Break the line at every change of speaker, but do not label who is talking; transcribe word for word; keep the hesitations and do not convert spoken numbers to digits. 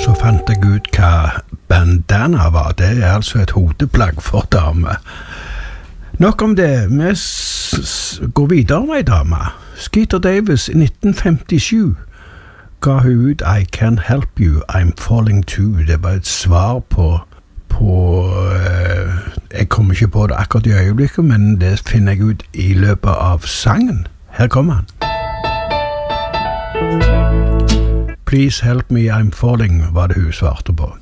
så fant jeg ut hva bandana var. Det er altså et hodeplagg for dame. Nok om det. Vi s går videre med en dame. Skeeter Davis i nitten femtisju ga hun ut I Can't Help You, I'm Falling Too. Det var et svar på, på uh, jeg kommer ikke på det akkurat i øyeblikket, men det finner jeg ut i løpet av sangen. Her kommer han. Please help me, I'm falling, var det hun svarte på.